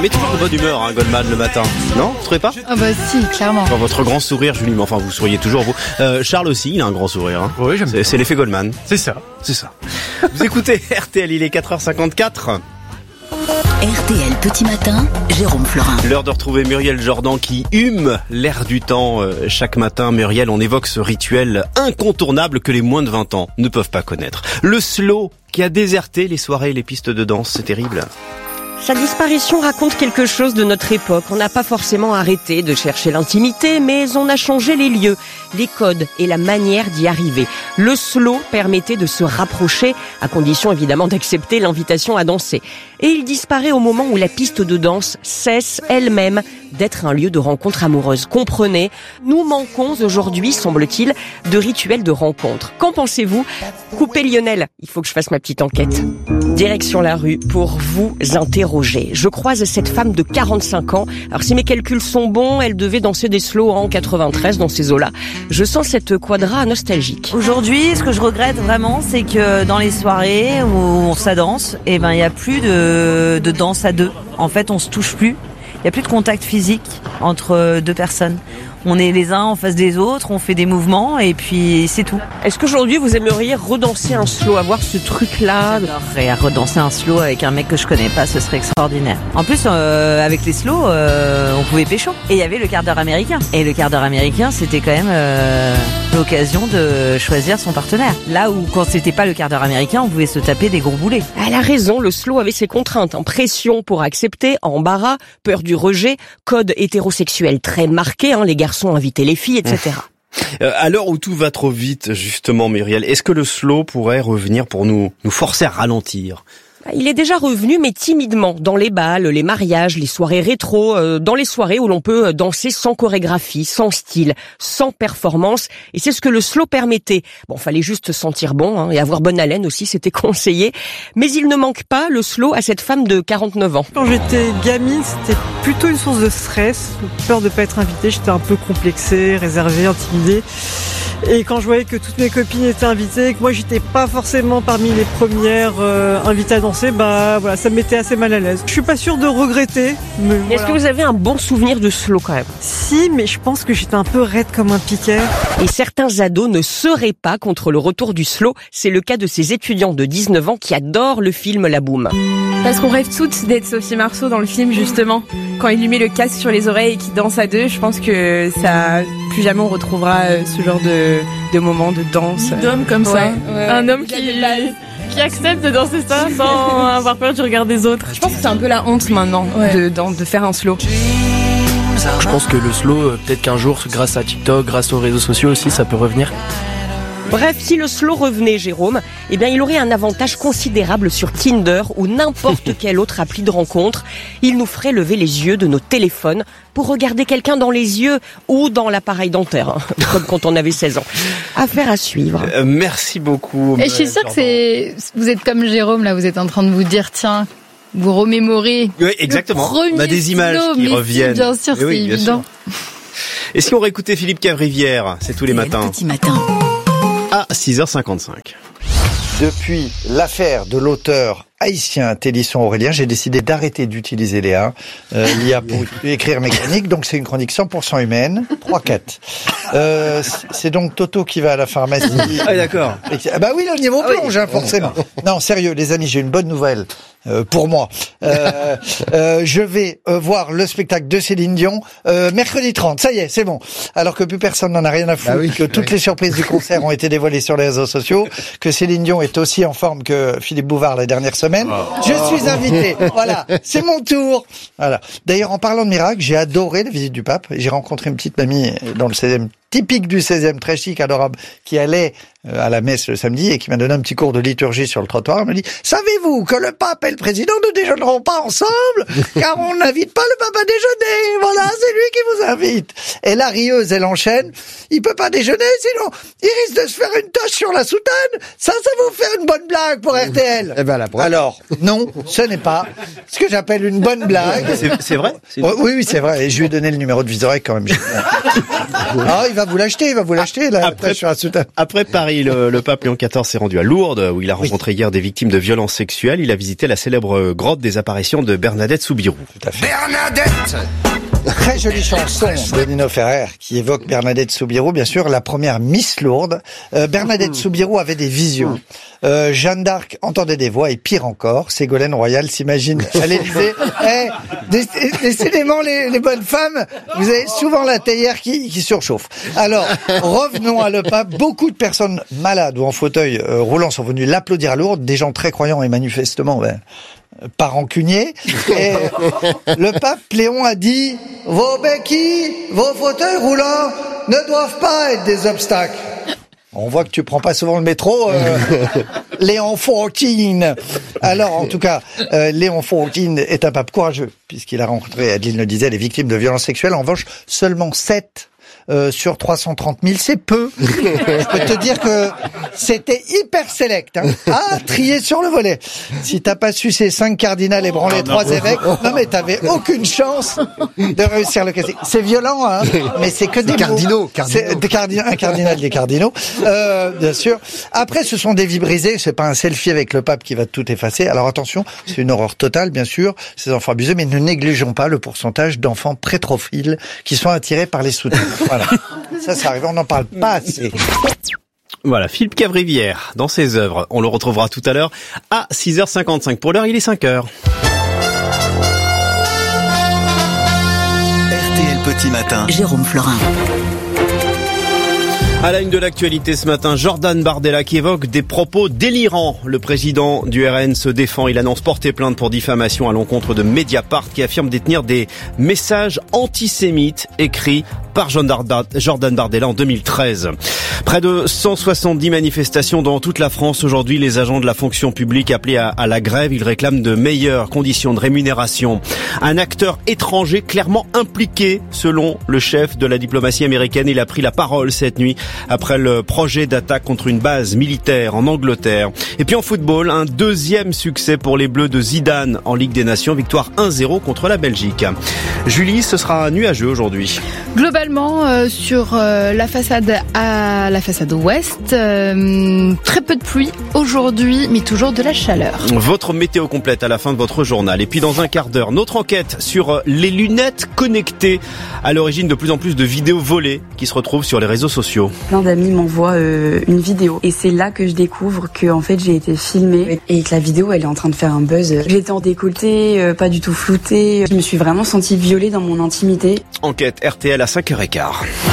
met toujours de bonne humeur, hein, Goldman, le matin. Non, vous trouvez pas? Ah bah si, clairement. Dans votre grand sourire, Julie, mais enfin, vous souriez toujours, vous. Charles aussi, il a un grand sourire. Hein. Oui, j'aime bien. C'est l'effet Goldman. C'est ça. Vous écoutez RTL, il est 4h54. RTL Petit Matin, Jérôme Florin. L'heure de retrouver Muriel Jordan qui hume l'air du temps chaque matin. Muriel, on évoque ce rituel incontournable que les moins de 20 ans ne peuvent pas connaître. Le slow qui a déserté les soirées et les pistes de danse, c'est terrible. Sa disparition raconte quelque chose de notre époque. On n'a pas forcément arrêté de chercher l'intimité, mais on a changé les lieux, les codes et la manière d'y arriver. Le slow permettait de se rapprocher, à condition évidemment d'accepter l'invitation à danser. Et il disparaît au moment où la piste de danse cesse elle-même d'être un lieu de rencontre amoureuse. Comprenez, nous manquons aujourd'hui, semble-t-il, de rituels de rencontre. Qu'en pensez-vous? Coupez Lionel, il faut que je fasse ma petite enquête. Direction la rue pour vous interroger. Je croise cette femme de 45 ans. Alors si mes calculs sont bons, elle devait danser des slows en 93 dans ces eaux-là. Je sens cette quadra nostalgique. Aujourd'hui, ce que je regrette vraiment, c'est que dans les soirées où ça danse, il y a plus de danse à deux. En fait, on se touche plus. Il n'y a plus de contact physique entre deux personnes. On est les uns en face des autres, on fait des mouvements et puis c'est tout. Est-ce qu'aujourd'hui vous aimeriez redanser un slow, avoir ce truc-là? J'adorerais redanser un slow avec un mec que je connais pas, ce serait extraordinaire. En plus, avec les slows, on pouvait pécho. Et il y avait le quart d'heure américain. Et le quart d'heure américain, c'était quand même l'occasion de choisir son partenaire. Là où, quand c'était pas le quart d'heure américain, on pouvait se taper des gros boulets. Elle a raison, le slow avait ses contraintes. Pression pour accepter, embarras, peur du rejet, code hétérosexuel très marqué, les garçons inviter les filles, etc. À l'heure où tout va trop vite, justement, Muriel, est-ce que le slow pourrait revenir pour nous forcer à ralentir? Il est déjà revenu, mais timidement, dans les bals, les mariages, les soirées rétro, dans les soirées où l'on peut danser sans chorégraphie, sans style, sans performance. Et c'est ce que le slow permettait. Bon, fallait juste sentir bon, et avoir bonne haleine aussi, c'était conseillé. Mais il ne manque pas, le slow, à cette femme de 49 ans. Quand j'étais gamine, c'était plutôt une source de stress, peur de pas être invitée. J'étais un peu complexée, réservée, intimidée. Et quand je voyais que toutes mes copines étaient invitées, que moi j'étais pas forcément parmi les premières invitées à danser, voilà, ça me mettait assez mal à l'aise. Je suis pas sûre de regretter. Mais Est-ce que vous avez un bon souvenir de slow quand même? Si, mais je pense que j'étais un peu raide comme un piquet. Et certains ados ne seraient pas contre le retour du slow. C'est le cas de ces étudiants de 19 ans qui adorent le film La Boum. Parce qu'on rêve toutes d'être Sophie Marceau dans le film, justement. Quand il lui met le casque sur les oreilles et qu'il danse à deux, je pense que ça, plus jamais on retrouvera ce genre de moment de danse. D'homme comme ça. Ouais. Un homme qui accepte de danser ça sans avoir peur du regard des autres. Je pense que c'est un peu la honte maintenant de faire un slow. Je pense que le slow, peut-être qu'un jour, grâce à TikTok, grâce aux réseaux sociaux aussi, ça peut revenir. Bref, si le slow revenait, Jérôme, il aurait un avantage considérable sur Tinder ou n'importe quelle autre appli de rencontre. Il nous ferait lever les yeux de nos téléphones pour regarder quelqu'un dans les yeux ou dans l'appareil dentaire, comme quand on avait 16 ans. Affaire à suivre. Merci beaucoup. Et je suis sûre que vous êtes comme Jérôme, là, vous êtes en train de vous dire, tiens, vous remémorez. Oui, exactement. On a des images qui reviennent. Bien sûr, c'est évident. Et si on réécoutait Philippe Cavrivière, c'est tous les matins. Petit matin. À 6h55. Depuis l'affaire de l'auteur haïtien Télisson Aurélien, j'ai décidé d'arrêter d'utiliser l'IA pour écrire mécanique, donc c'est une chronique 100% humaine, 3-4. C'est donc Toto qui va à la pharmacie. Ah d'accord. Bah oui, le niveau plonge, forcément. Non, sérieux, les amis, j'ai une bonne nouvelle pour moi. Je vais voir le spectacle de Céline Dion mercredi 30, ça y est, c'est bon. Alors que plus personne n'en a rien à foutre, que toutes les surprises du concert ont été dévoilées sur les réseaux sociaux, que Céline Dion est aussi en forme que Philippe Bouvard la dernière semaine. Je suis invité. Voilà, c'est mon tour. Voilà. D'ailleurs, en parlant de miracle, j'ai adoré la visite du pape. J'ai rencontré une petite mamie dans le 16e, typique du 16e, très chic, adorable, qui allait à la messe le samedi et qui m'a donné un petit cours de liturgie sur le trottoir. Elle m'a dit, savez-vous que le pape et le président ne déjeuneront pas ensemble car on n'invite pas le pape à déjeuner. Voilà, c'est lui qui vous invite. Et la rieuse, elle enchaîne. Il peut pas déjeuner, sinon il risque de se faire une tache sur la soutane. Ça vous fait une bonne blague pour RTL. Alors, non, ce n'est pas ce que j'appelle une bonne blague. C'est vrai? Oui, c'est vrai. Et je lui ai donné le numéro de Vizorek quand même. Ah, il va vous l'acheter, la tache sur la soutane. Après Paris Paris, le pape Léon XIV s'est rendu à Lourdes, où il a rencontré hier des victimes de violences sexuelles. Il a visité la célèbre grotte des apparitions de Bernadette Soubirous. Tout à fait. Bernadette! Très jolie chanson de Nino Ferrer qui évoque Bernadette Soubirous, bien sûr, la première Miss Lourdes. Bernadette Soubirous avait des visions. Jeanne d'Arc entendait des voix et pire encore, Ségolène Royal s'imagine à l'Élysée. Décidément, les bonnes femmes, vous avez souvent la théière qui surchauffe. Alors, revenons à le pape. Beaucoup de personnes malades ou en fauteuil roulant sont venues l'applaudir à Lourdes, des gens très croyants et manifestement pas rancuniers. Et le pape Léon a dit « Vos béquilles, vos fauteuils roulants ne doivent pas être des obstacles. » On voit que tu prends pas souvent le métro, Léon XIV. Alors, en tout cas, Léon XIV est un pape courageux, puisqu'il a rencontré, Adeline le disait, les victimes de violences sexuelles. En revanche, seulement 7 sur 330 000, c'est peu. Je peux te dire que c'était hyper select, hein. Ah, trié sur le volet. Si t'as pas su ces 5 cardinals et branler 3 évêques, non mais t'avais aucune chance de réussir le casting. C'est violent, hein, mais c'est que des cardinaux. Un cardinal des cardinaux, bien sûr. Après, ce sont des vies brisées. C'est pas un selfie avec le pape qui va tout effacer. Alors attention, c'est une horreur totale, bien sûr, ces enfants abusés, mais ne négligeons pas le pourcentage d'enfants prétrophiles qui sont attirés par les soutiens. Voilà. Ça arrive, on n'en parle pas assez. Voilà, Philippe Cavrivière, dans ses œuvres. On le retrouvera tout à l'heure à 6h55. Pour l'heure, il est 5h. RTL Petit Matin. Jérôme Florin. À la une de l'actualité ce matin, Jordan Bardella qui évoque des propos délirants. Le président du RN se défend. Il annonce porter plainte pour diffamation à l'encontre de Mediapart qui affirme détenir des messages antisémites écrits par Jordan Bardella en 2013. Près de 170 manifestations dans toute la France. Aujourd'hui, les agents de la fonction publique appelés à la grève. Ils réclament de meilleures conditions de rémunération. Un acteur étranger clairement impliqué, selon le chef de la diplomatie américaine. Il a pris la parole cette nuit après le projet d'attaque contre une base militaire en Angleterre. Et puis en football, un deuxième succès pour les Bleus de Zidane en Ligue des Nations. Victoire 1-0 contre la Belgique. Julie, ce sera nuageux aujourd'hui. Globalement, sur la façade ouest, très peu de pluie aujourd'hui, mais toujours de la chaleur. Votre météo complète à la fin de votre journal. Et puis dans un quart d'heure, notre enquête sur les lunettes connectées, à l'origine de plus en plus de vidéos volées qui se retrouvent sur les réseaux sociaux. Plein d'amis m'envoient une vidéo et c'est là que je découvre que en fait j'ai été filmée et que la vidéo elle est en train de faire un buzz. J'étais en décolleté, pas du tout floutée. Je me suis vraiment sentie violée dans mon intimité. Enquête RTL à 5h15.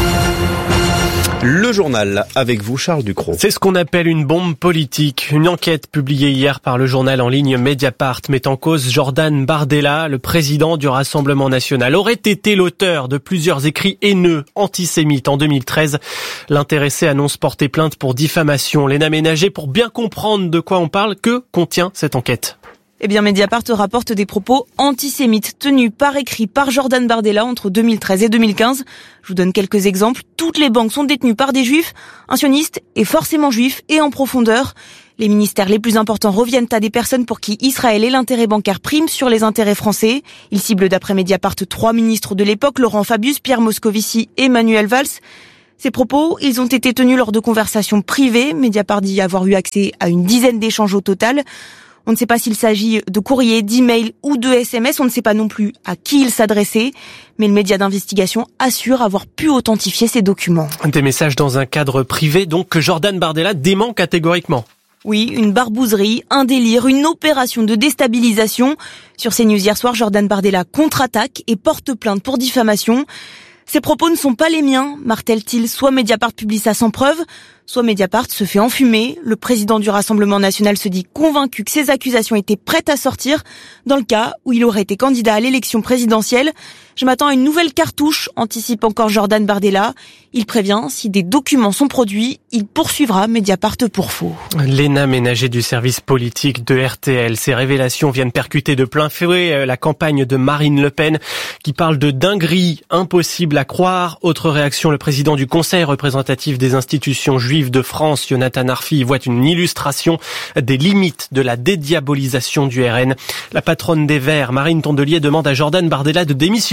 Le journal avec vous, Charles Ducrot. C'est ce qu'on appelle une bombe politique. Une enquête publiée hier par le journal en ligne Mediapart met en cause Jordan Bardella, le président du Rassemblement national. Aurait été l'auteur de plusieurs écrits haineux antisémites en 2013. L'intéressé annonce porter plainte pour diffamation. Léna Ménager, pour bien comprendre de quoi on parle, que contient cette enquête ? Eh bien, Mediapart rapporte des propos antisémites tenus par écrit par Jordan Bardella entre 2013 et 2015. Je vous donne quelques exemples. Toutes les banques sont détenues par des juifs. Un sioniste est forcément juif et en profondeur. Les ministères les plus importants reviennent à des personnes pour qui Israël et l'intérêt bancaire priment sur les intérêts français. Il cible d'après Mediapart 3 ministres de l'époque, Laurent Fabius, Pierre Moscovici et Manuel Valls. Ces propos, ils ont été tenus lors de conversations privées. Mediapart dit avoir eu accès à une dizaine d'échanges au total. On ne sait pas s'il s'agit de courriers, d'emails ou de SMS. On ne sait pas non plus à qui il s'adressait. Mais le média d'investigation assure avoir pu authentifier ces documents. Des messages dans un cadre privé, donc, que Jordan Bardella dément catégoriquement. Oui, une barbouzerie, un délire, une opération de déstabilisation. Sur CNews hier soir, Jordan Bardella contre-attaque et porte plainte pour diffamation. Ces propos ne sont pas les miens, martèle-t-il. Soit Mediapart publie ça sans preuve, soit Mediapart se fait enfumer. Le président du Rassemblement national se dit convaincu que ces accusations étaient prêtes à sortir dans le cas où il aurait été candidat à l'élection présidentielle. Je m'attends à une nouvelle cartouche, anticipe encore Jordan Bardella. Il prévient, si des documents sont produits, il poursuivra Mediapart pour faux. Léna Ménager du service politique de RTL. Ces révélations viennent percuter de plein fouet la campagne de Marine Le Pen qui parle de dinguerie impossible à croire. Autre réaction, le président du Conseil représentatif des institutions juives de France, Jonathan Arfi, voit une illustration des limites de la dédiabolisation du RN. La patronne des Verts, Marine Tondelier, demande à Jordan Bardella de démissionner.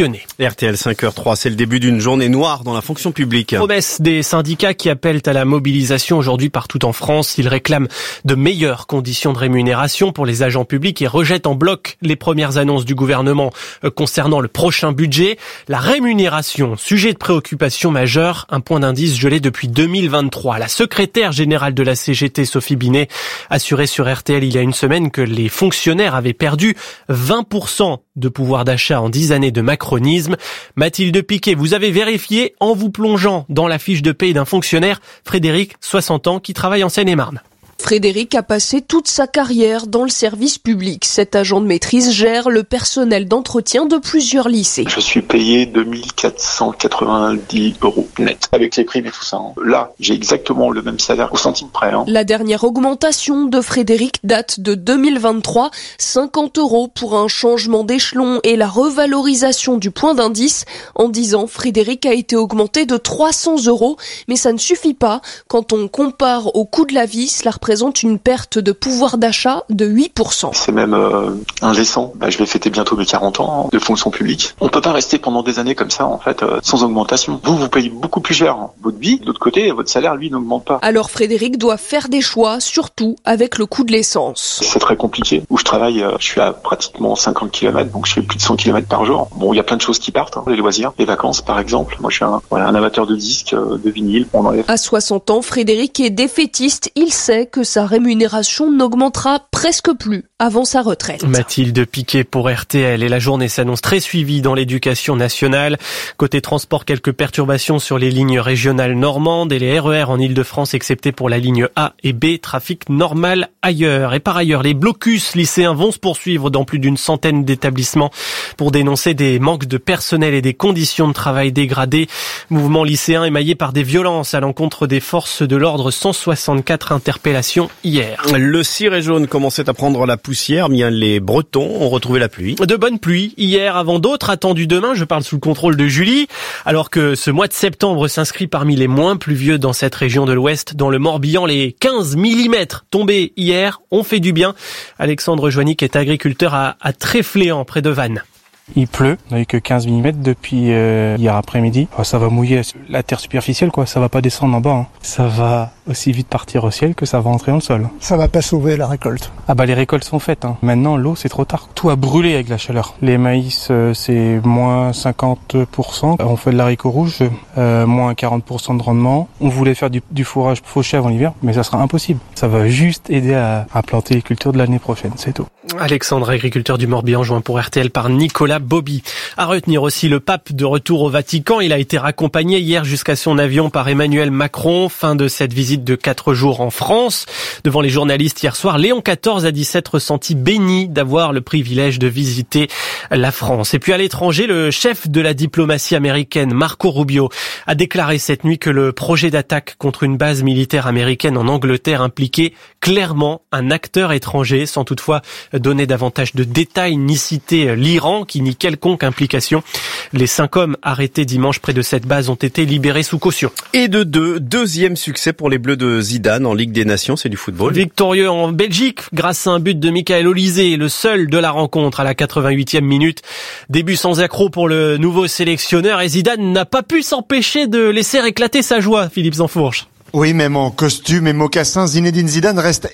menée. RTL 5h03, c'est le début d'une journée noire dans la fonction publique. Promesse des syndicats qui appellent à la mobilisation aujourd'hui partout en France. Ils réclament de meilleures conditions de rémunération pour les agents publics et rejettent en bloc les premières annonces du gouvernement concernant le prochain budget. La rémunération, sujet de préoccupation majeure, un point d'indice gelé depuis 2023. La secrétaire générale de la CGT, Sophie Binet, assurait sur RTL il y a une semaine que les fonctionnaires avaient perdu 20% de pouvoir d'achat en 10 années de macronisme. Mathilde Piquet, vous avez vérifié en vous plongeant dans la fiche de paye d'un fonctionnaire, Frédéric, 60 ans, qui travaille en Seine-et-Marne. Frédéric a passé toute sa carrière dans le service public. Cet agent de maîtrise gère le personnel d'entretien de plusieurs lycées. Je suis payé 2490 € net, avec les primes et tout ça. Là, j'ai exactement le même salaire au centime près. La dernière augmentation de Frédéric date de 2023, 50 € pour un changement d'échelon et la revalorisation du point d'indice. En 10 ans, Frédéric a été augmenté de 300 €, mais ça ne suffit pas. Quand on compare au coût de la vie, cela représente une perte de pouvoir d'achat de 8%. C'est même indécent. Je vais fêter bientôt mes 40 ans de fonction publique. On peut pas rester pendant des années comme ça, en fait, sans augmentation. Vous payez beaucoup plus cher votre vie. De l'autre côté, votre salaire, lui, n'augmente pas. Alors Frédéric doit faire des choix, surtout avec le coût de l'essence. C'est très compliqué. Où je travaille, je suis à pratiquement 50 km, donc je fais plus de 100 km par jour. Bon, il y a plein de choses qui partent, les loisirs, les vacances, par exemple. Moi, je suis un amateur de disques, de vinyle. On enlève. À 60 ans, Frédéric est défaitiste. Il sait que sa rémunération n'augmentera presque plus avant sa retraite. Mathilde Piquet pour RTL. Et la journée s'annonce très suivie dans l'éducation nationale. Côté transport, quelques perturbations sur les lignes régionales normandes et les RER en Ile-de-France, excepté pour la ligne A et B. Trafic normal ailleurs. Et par ailleurs, les blocus lycéens vont se poursuivre dans plus d'une centaine d'établissements pour dénoncer des manques de personnel et des conditions de travail dégradées. Mouvement lycéen émaillé par des violences à l'encontre des forces de l'ordre. 164 interpellations hier. Le ciré jaune commençait à prendre la poussière, bien les Bretons ont retrouvé la pluie. De bonnes pluies hier avant d'autres attendues demain, je parle sous le contrôle de Julie, alors que ce mois de septembre s'inscrit parmi les moins pluvieux dans cette région de l'Ouest. Dans le Morbihan, les 15 mm tombés hier ont fait du bien. Alexandre Joannick est agriculteur à Tréfléan, près de Vannes. Il pleut, on n'a eu que 15 mm depuis hier après-midi. Ça va mouiller la terre superficielle, ça va pas descendre en bas. Ça va aussi vite partir au ciel que ça va entrer dans le sol. Ça va pas sauver la récolte. Les récoltes sont faites. Maintenant, l'eau, c'est trop tard. Tout a brûlé avec la chaleur. Les maïs, c'est moins 50%. On fait de l'haricot rouge, moins 40% de rendement. On voulait faire du fourrage fauché avant l'hiver, mais ça sera impossible. Ça va juste aider à planter les cultures de l'année prochaine, c'est tout. Alexandre, agriculteur du Morbihan, joint pour RTL par Nicolas Bobby. À retenir aussi le pape de retour au Vatican. Il a été raccompagné hier jusqu'à son avion par Emmanuel Macron. Fin de cette visite de 4 jours en France. Devant les journalistes hier soir, Léon XIV a dit s'être ressenti béni d'avoir le privilège de visiter la France. Et puis à l'étranger, le chef de la diplomatie américaine, Marco Rubio, a déclaré cette nuit que le projet d'attaque contre une base militaire américaine en Angleterre impliquait clairement un acteur étranger, sans toutefois donner davantage de détails ni citer l'Iran qui nie quelconque implication. Les 5 hommes arrêtés dimanche près de cette base ont été libérés sous caution. Et deuxième succès pour les Bleus de Zidane en Ligue des Nations, c'est du football. Victorieux en Belgique grâce à un but de Michael Olysée, le seul de la rencontre à la 88e minute. Début sans accroc pour le nouveau sélectionneur et Zidane n'a pas pu s'empêcher de laisser éclater sa joie, Philippe Zanfourche. Oui, même en costume et mocassins, Zinedine Zidane reste